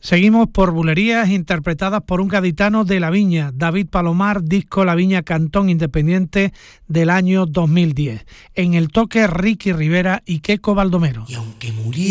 Seguimos por Bulerías, interpretadas por un gaditano de La Viña, David Palomar, disco La Viña Cantón Independiente del año 2010. En el toque, Ricky Rivera y Queco Baldomero. Y aunque muriera